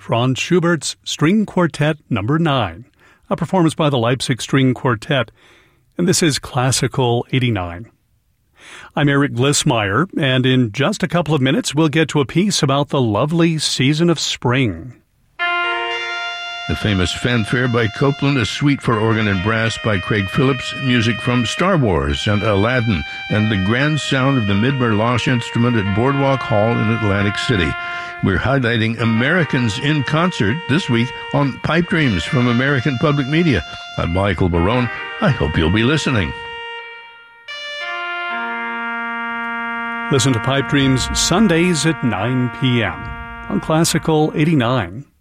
Franz Schubert's String Quartet No. 9, a performance by the Leipzig String Quartet, and this is Classical 89. I'm Eric Glissmeyer, and in just a couple of minutes we'll get to a piece about the lovely season of spring. The famous fanfare by Copland, a suite for organ and brass by Craig Phillips, music from Star Wars and Aladdin, and the grand sound of the Midmer-Losh instrument at Boardwalk Hall in Atlantic City. We're highlighting Americans in concert this week on Pipe Dreams from American Public Media. I'm Michael Barone. I hope you'll be listening. Listen to Pipe Dreams Sundays at 9 p.m. on Classical 89.